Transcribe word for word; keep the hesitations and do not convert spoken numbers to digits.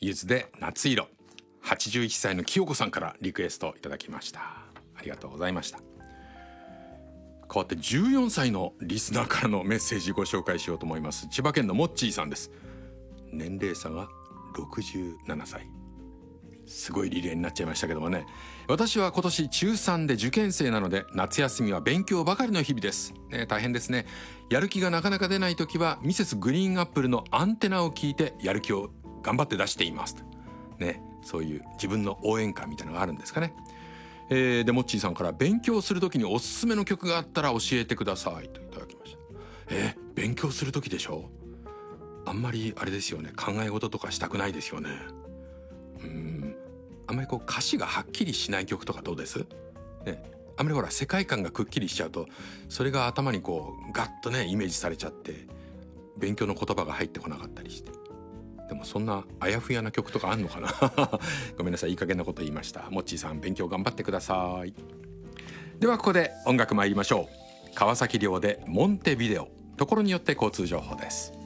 ゆずで夏色。はちじゅういっさいの清子さんからリクエストいただきました。ありがとうございました。代わってじゅうよんさいのリスナーからのメッセージご紹介しようと思います。千葉県のモッチーさんです。年齢差がろくじゅうななさい。すごいリレーになっちゃいましたけどもね。私は今年ちゅうさんで受験生なので、夏休みは勉強ばかりの日々です、ね、大変ですね。やる気がなかなか出ない時はミセスグリーンアップルのアンテナを聞いてやる気を頑張って出しています、ね、そういう自分の応援歌みたいなのがあるんですかね。えー、でモッチーさんから、勉強する時におすすめの曲があったら教えてくださいといただきました。えー、勉強する時でしょ。あんまりあれですよね、考え事とかしたくないですよね。うーんあんまりこう歌詞がはっきりしない曲とかどうです、ね、あんまりほら世界観がくっきりしちゃうと、それが頭にこうガッとねイメージされちゃって、勉強の言葉が入ってこなかったりして。でもそんなあやふやな曲とかあんのかなごめんなさい、いい加減なこと言いました。モッチーさん、勉強頑張ってください。ではここで音楽参りましょう。川崎亮でモンテビデオ。ところによって交通情報です。